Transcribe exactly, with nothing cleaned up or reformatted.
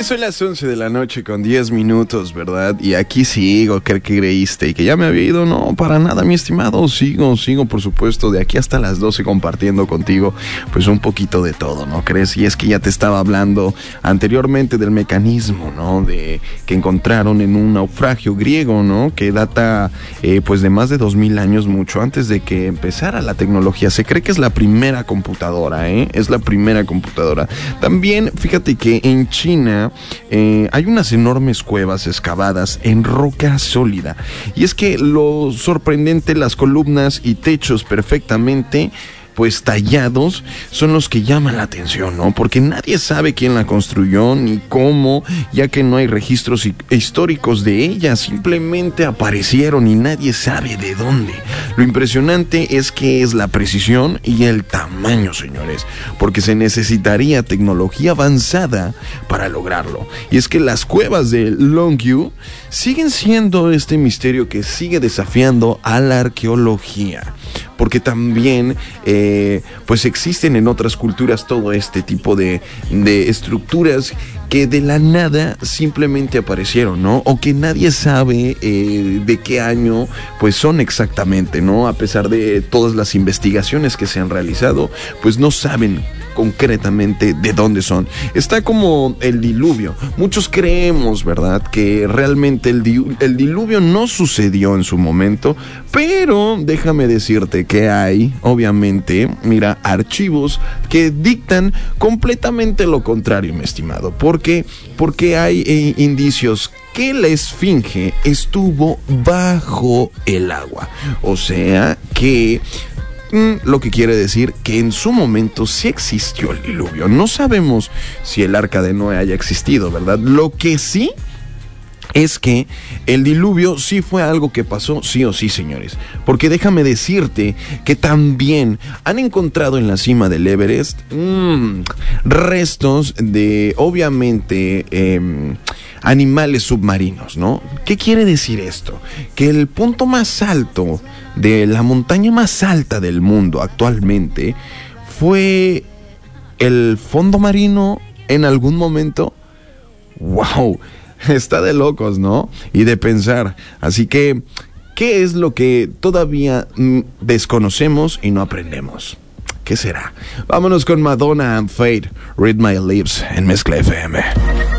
son las once de la noche con diez minutos, ¿verdad? Y aquí sigo, ¿qué creíste? Y que ya me había ido, no, para nada, mi estimado. Sigo, sigo, por supuesto, de aquí hasta las doce compartiendo contigo, pues un poquito de todo, ¿no crees? Y es que ya te estaba hablando anteriormente del mecanismo, ¿no? De que encontraron en un naufragio griego, ¿no? Que data, eh, pues de más de dos mil años, mucho antes de que empezara la tecnología. Se cree que es la primera computadora, ¿eh? Es la primera computadora. También, fíjate que en China eh, hay unas enormes cuevas excavadas en roca sólida. Y es que lo sorprendente, las columnas y techos perfectamente pues tallados son los que llaman la atención, ¿no? Porque nadie sabe quién la construyó ni cómo, ya que no hay registros históricos de ella, simplemente aparecieron y nadie sabe de dónde. Lo impresionante es que es la precisión y el tamaño, señores, porque se necesitaría tecnología avanzada para lograrlo. Y es que las cuevas de Longyu siguen siendo este misterio que sigue desafiando a la arqueología, porque también eh, pues existen en otras culturas todo este tipo de, de estructuras que de la nada simplemente aparecieron, ¿no? O que nadie sabe eh, de qué año pues son exactamente, ¿no? A pesar de todas las investigaciones que se han realizado, pues no saben concretamente de dónde son. Está como el diluvio. Muchos creemos, ¿verdad?, que realmente el, di- el diluvio no sucedió en su momento, pero déjame decirte que hay, obviamente, mira, archivos que dictan completamente lo contrario, mi estimado. ¿Por qué? Porque hay eh, indicios que la esfinge estuvo bajo el agua. O sea que lo que quiere decir que en su momento sí existió el diluvio. No sabemos si el arca de Noé haya existido, ¿verdad? Lo que sí es que el diluvio sí fue algo que pasó sí o sí, señores. Porque déjame decirte que también han encontrado en la cima del Everest mmm, restos de, obviamente, eh, animales submarinos, ¿no? ¿Qué quiere decir esto? Que el punto más alto de la montaña más alta del mundo actualmente fue el fondo marino en algún momento. ¡Wow! Está de locos, ¿no? Y de pensar. Así que, ¿qué es lo que todavía mm, desconocemos y no aprendemos? ¿Qué será? Vámonos con Madonna and Fate, Read My Lips en Mezcla F M.